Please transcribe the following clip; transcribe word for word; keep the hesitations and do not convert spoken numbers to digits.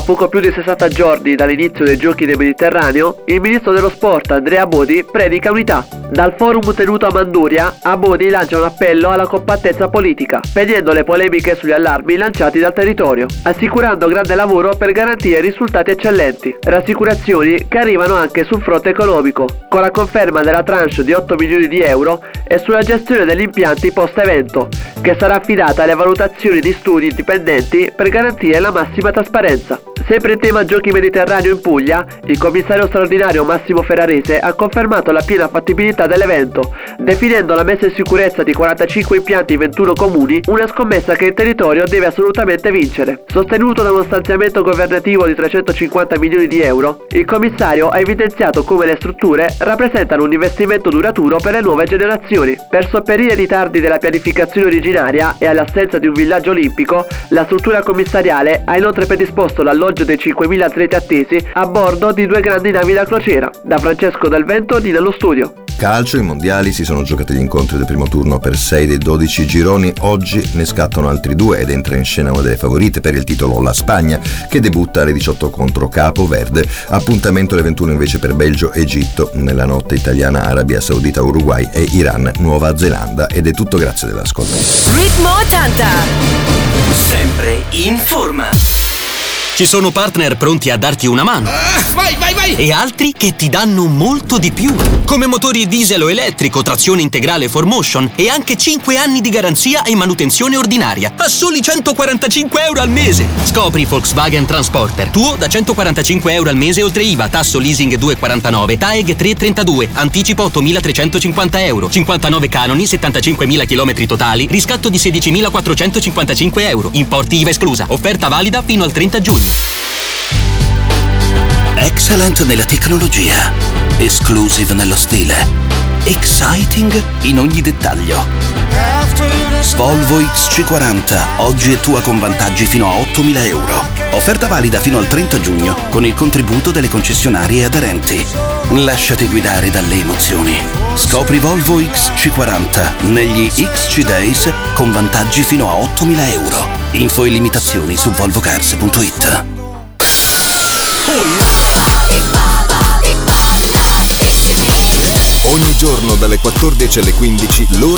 poco più di sessanta giorni dall'inizio dei Giochi del Mediterraneo, il ministro dello sport Andrea Abodi predica unità. Dal forum tenuto a Manduria, Abodi lancia un appello alla compattezza politica, spegnendo le polemiche sugli allarmi lanciati dal territorio, assicurando grande lavoro per garantire risultati eccellenti. Rassicurazioni che arrivano anche sul fronte economico, con la conferma della tranche di otto milioni di euro e sulla gestione degli impianti post-evento, che sarà affidata alle valutazioni di studi indipendenti per garantire la massima trasparenza. Sempre in tema Giochi Mediterraneo in Puglia, il commissario straordinario Massimo Ferrarese ha confermato la piena fattibilità dell'evento, definendo la messa in sicurezza di quarantacinque impianti in ventuno comuni una scommessa che il territorio deve assolutamente vincere. Sostenuto da uno stanziamento governativo di trecentocinquanta milioni di euro, il commissario ha evidenziato come le strutture rappresentano un investimento duraturo per le nuove generazioni. Per sopperire ai ritardi della pianificazione originaria e all'assenza di un villaggio olimpico, la struttura commissariale ha inoltre predisposto l'alloggio dei cinquemila atleti attesi a bordo di due grandi navi da crociera. Da Francesco Del Vento di Nello Studio. Calcio, i mondiali, si sono giocati gli incontri del primo turno per sei dei dodici gironi. Oggi ne scattano altri due ed entra in scena una delle favorite per il titolo, la Spagna, che debutta alle diciotto contro Capo Verde. Appuntamento alle ventuno invece per Belgio, Egitto, nella notte italiana Arabia Saudita, Uruguay e Iran, Nuova Zelanda. Ed è tutto, grazie dell'ascolto. Ritmo ottanta, sempre in forma. Ci sono partner pronti a darti una mano. Ah, vai, vai, vai! E altri che ti danno molto di più. Come motori diesel o elettrico, trazione integrale four motion e anche cinque anni di garanzia e manutenzione ordinaria a soli centoquarantacinque euro al mese. Scopri Volkswagen Transporter, tuo da centoquarantacinque euro al mese oltre I V A, tasso leasing due virgola quarantanove, T A E G tre virgola trentadue, anticipo ottomilatrecentocinquanta euro, cinquantanove canoni, settantacinquemila chilometri totali, riscatto di sedicimilaquattrocentocinquantacinque euro, importi I V A esclusa, offerta valida fino al trenta giugno. Excellent nella tecnologia, exclusive nello stile, exciting in ogni dettaglio. Volvo X C quaranta, oggi è tua con vantaggi fino a ottomila euro. Offerta valida fino al trenta giugno con il contributo delle concessionarie aderenti. Lasciati guidare dalle emozioni. Scopri Volvo X C quaranta negli X C Days con vantaggi fino a ottomila euro. Info e limitazioni su volvocars punto it. Ogni giorno dalle quattordici alle quindici l'ora